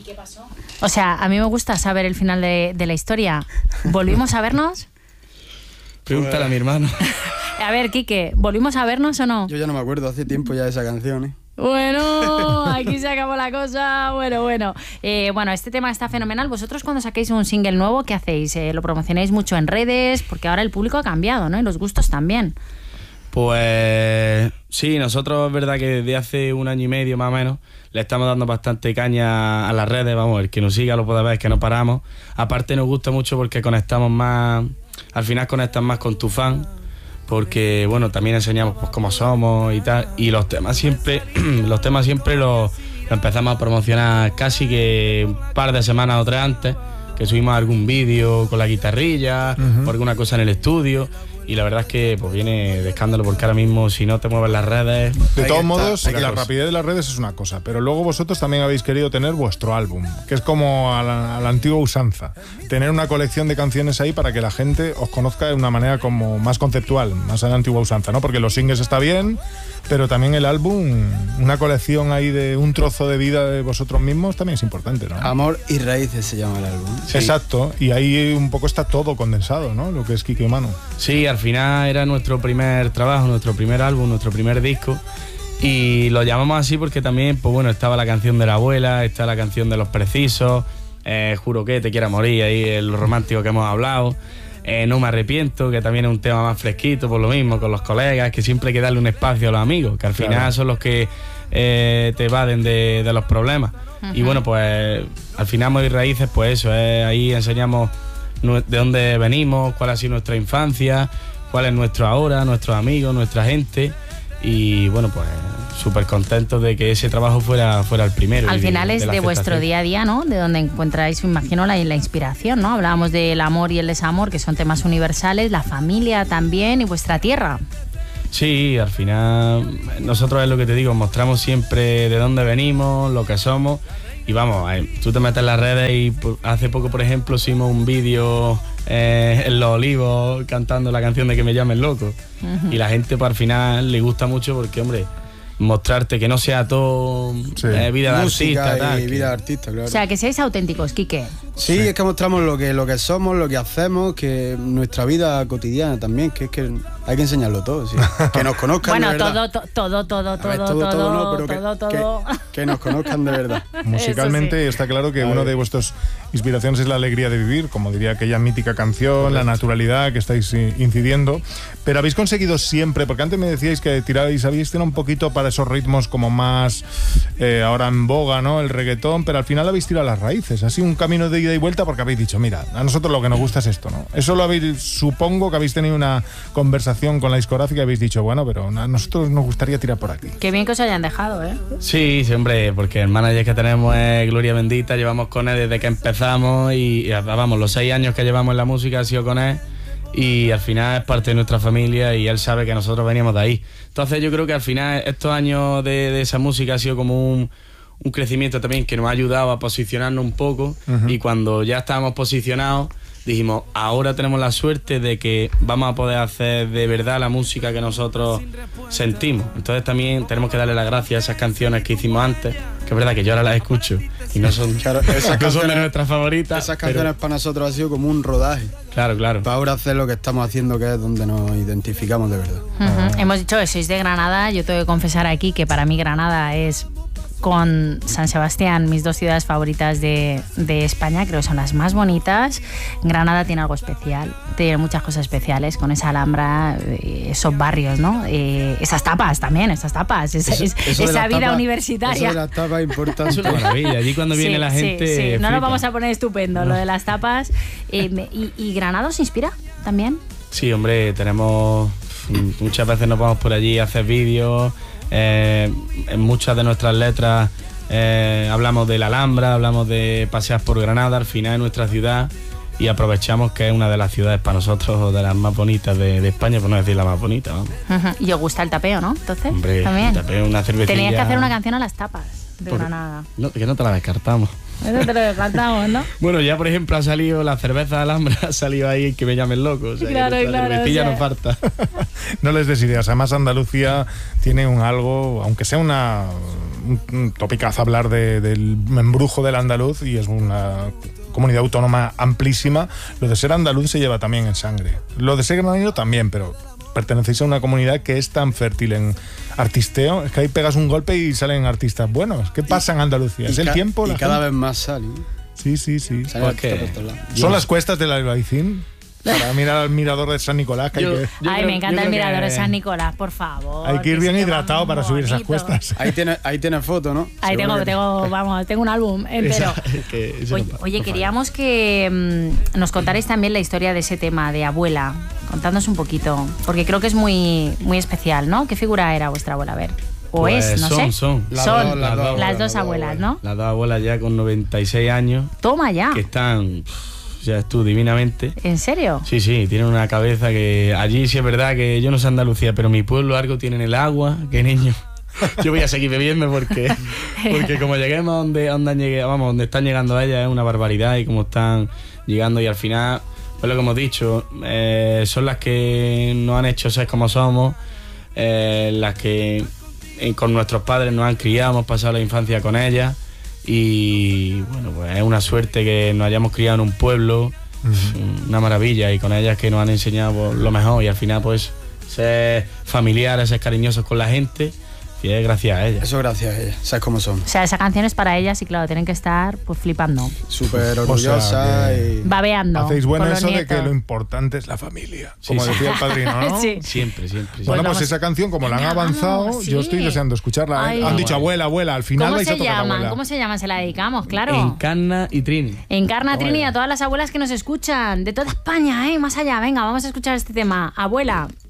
qué pasó? O sea, a mí me gusta saber el final de la historia. ¿Volvimos a vernos? Pregúntale a mi hermano. A ver, Quique, ¿volvimos a vernos o no? Yo ya no me acuerdo, hace tiempo ya de esa canción, ¿eh? Bueno, aquí se acabó la cosa. Bueno, este tema está fenomenal. Vosotros cuando saquéis un single nuevo, ¿qué hacéis? ¿Lo promocionáis mucho en redes? Porque ahora el público ha cambiado, ¿no? Y los gustos también. Pues sí, nosotros es verdad que desde hace 1 año y medio más o menos le estamos dando bastante caña a las redes. Vamos, el que nos siga lo puede ver, es que no paramos. Aparte nos gusta mucho porque conectamos más, al final conectas más con tu fan, porque bueno, también enseñamos pues cómo somos y tal, y los temas siempre los empezamos a promocionar casi que un par de semanas o 3 antes, que subimos algún vídeo con la guitarrilla o alguna cosa en el estudio. Y la verdad es que pues viene de escándalo, porque ahora mismo si no te mueves las redes... De todos modos, la rapidez de las redes es una cosa, pero luego vosotros también habéis querido tener vuestro álbum, que es como a la antigua usanza, tener una colección de canciones ahí para que la gente os conozca de una manera como más conceptual, más a la antigua usanza, ¿no? Porque los singles está bien, pero también el álbum, una colección ahí de un trozo de vida de vosotros mismos también es importante, ¿no? Amor y Raíces se llama el álbum. Sí. Exacto, y ahí un poco está todo condensado, ¿no? Lo que es Quique y Manu. Sí, al final era nuestro primer trabajo, nuestro primer álbum, nuestro primer disco, y lo llamamos así porque también, pues bueno, estaba la canción de la abuela, está la canción de Los Precisos, Juro que te quiera morir, ahí el romántico que hemos hablado, No me arrepiento, que también es un tema más fresquito, por lo mismo, con los colegas, que siempre hay que darle un espacio a los amigos, que al final son los que te evaden de los problemas. Y bueno, pues al final Amor y Raíces, pues eso, ahí enseñamos de dónde venimos, cuál ha sido nuestra infancia, cuál es nuestro ahora, nuestros amigos, nuestra gente, y bueno, pues súper contentos de que ese trabajo fuera el primero. Al final es de vuestro día a día, ¿no? De donde encontráis, me imagino, la inspiración, ¿no? Hablábamos del amor y el desamor, que son temas universales, la familia también y vuestra tierra. Sí, al final nosotros es lo que te digo, mostramos siempre de dónde venimos, lo que somos. Y vamos, tú te metes en las redes y hace poco, por ejemplo, hicimos un vídeo en Los Olivos cantando la canción de Que me llamen loco. Y la gente, pues, al final le gusta mucho porque, hombre, mostrarte que no sea todo vida de música artista. Tal, vida de artista, claro. O sea, que seáis auténticos, Quique. Sí, es que mostramos lo que somos, lo que hacemos, que nuestra vida cotidiana también, que es que hay que enseñarlo todo, sí. Que nos conozcan bueno, de verdad. todo. Que nos conozcan de verdad. Musicalmente sí. Está claro que una de vuestras inspiraciones es la alegría de vivir, como diría aquella mítica canción, la naturalidad que estáis incidiendo. Pero habéis conseguido siempre, porque antes me decíais que habéis tirado un poquito para esos ritmos como más ahora en boga, ¿no? El reggaetón, pero al final habéis tirado las raíces. Ha sido un camino de ida y vuelta porque habéis dicho, mira, a nosotros lo que nos gusta es esto, ¿no? Eso supongo que habéis tenido una conversación con la discográfica y habéis dicho, bueno, pero a nosotros nos gustaría tirar por aquí. Qué bien que os hayan dejado, ¿eh? Sí, hombre, porque el manager que tenemos es Gloria Bendita, llevamos con él desde que empezamos y vamos, los 6 años que llevamos en la música ha sido con él. Y al final es parte de nuestra familia y él sabe que nosotros veníamos de ahí. Entonces yo creo que al final estos años de esa música ha sido como un crecimiento también que nos ha ayudado a posicionarnos un poco. Y cuando ya estábamos posicionados dijimos, ahora tenemos la suerte de que vamos a poder hacer de verdad la música que nosotros sentimos. Entonces también tenemos que darle las gracias a esas canciones que hicimos antes, que es verdad que yo ahora las escucho y no son, no son de nuestras favoritas. Esas canciones para nosotros ha sido como un rodaje. Claro. Para ahora hacer lo que estamos haciendo, que es donde nos identificamos de verdad. Hemos dicho que sois de Granada. Yo tengo que confesar aquí que para mí Granada es, con San Sebastián, mis 2 ciudades favoritas de España. Creo que son las más bonitas. Granada tiene algo especial, tiene muchas cosas especiales con esa Alhambra, esos barrios, ¿no? Esas tapas, esa vida tapas, universitaria. Eso de las tapas es importante. Es una maravilla. Allí cuando viene la gente... Sí. No nos vamos a poner estupendo, lo de las tapas. ¿Y Granada os inspira también? Sí, hombre, tenemos... Muchas veces nos vamos por allí a hacer vídeos. En muchas de nuestras letras hablamos de la Alhambra, hablamos de pasear por Granada, al final es nuestra ciudad, y aprovechamos que es una de las ciudades para nosotros de las más bonitas de España, por no decir la más bonita, vamos. Y os gusta el tapeo, ¿no? Entonces, hombre, también. El tapeo, una cervecilla. Tenías que hacer una canción a las tapas de Granada. No, que no te la descartamos. Eso te lo descartamos, ¿no? Bueno, ya por ejemplo ha salido la cerveza de Alhambra, ha salido ahí que me llamen loco. O sea, Claro, que claro, la cervecilla o sea. no falta. No les des ideas. Además, Andalucía tiene un algo, aunque sea un topicazo hablar del embrujo del andaluz, y es una comunidad autónoma amplísima. Lo de ser andaluz se lleva también en sangre. Lo de ser granadino también, pero pertenecéis a una comunidad que es tan fértil en artisteo. Es que ahí pegas un golpe y salen artistas buenos. ¿Qué pasa en Andalucía? ¿Es el tiempo? Y la cada gente? vez más sale. Sí, sí, sí. Sale Pues artista que- por todos lados. ¿Son las cuestas del Albaicín? Para mirar al mirador de San Nicolás, que Yo- hay que... yo Ay, creo- me yo encanta el creo mirador que- de San Nicolás, por favor. Hay que ir bien sitio hidratado más para subir esas bonito. cuestas. Ahí tienes foto, ¿no? Ahí Seguro que- tengo un álbum entero. que eso Oye, no- oye, no queríamos que nos contarais también la historia de ese tema de abuela. Contadnos un poquito, porque creo que es muy, muy especial, ¿no? ¿Qué figura era vuestra abuela? A ver. ¿O Pues es? No sé. son. Las Son dos, las dos abuelas, ¿no? Las dos abuelas ya con 96 años, Toma ya. que están, ya tú, divinamente. ¿En serio? Sí, sí, tienen una cabeza que allí sí es verdad que yo no sé Andalucía, pero mi pueblo algo tienen el agua, que niño. Yo voy a seguir bebiendo porque como lleguemos donde están llegando ellas es una barbaridad, y como están llegando, y al final, pues lo que hemos dicho, son las que nos han hecho ser como somos, las que con nuestros padres nos han criado, hemos pasado la infancia con ellas, y bueno, pues es una suerte que nos hayamos criado en un pueblo, una maravilla, y con ellas que nos han enseñado pues, lo mejor, y al final pues ser familiares, ser cariñosos con la gente, y es gracias a ellas. Eso gracias a ella. ¿Sabes cómo son? O sea, esa canción es para ellas y claro, tienen que estar pues flipando, Súper O orgullosa sea, que- y... babeando. Hacéis bueno por los eso de que nietos. lo importante es la familia, Sí, como sí. decía el padrino, ¿no? Sí. Siempre, siempre. Pues Bueno, pues vamos- esa canción, como la han Venga, avanzado, vamos, yo sí. estoy deseando escucharla. Ay. Han dicho abuela, abuela, al final ¿Cómo vais a se tocar llaman? abuela. ¿Cómo se llaman? Se la dedicamos, claro. Encarna y Trini. Encarna, Trini, y a todas las abuelas que nos escuchan, de toda España, más allá. Venga, vamos a escuchar este tema. Abuela.